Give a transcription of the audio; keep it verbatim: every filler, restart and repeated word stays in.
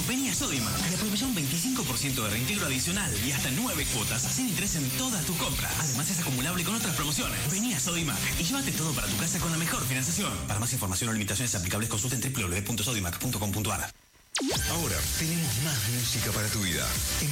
Vení a Sodimac y aprovecha un veinticinco por ciento de reintegro adicional y hasta nueve cuotas sin interés en todas tus compras. Además es acumulable con otras promociones. Vení a Sodimac y llévate todo para tu casa con la mejor financiación. Para más información o limitaciones aplicables consulta en w w w punto sodimac punto com punto a r. Ahora tenemos más música para tu vida. En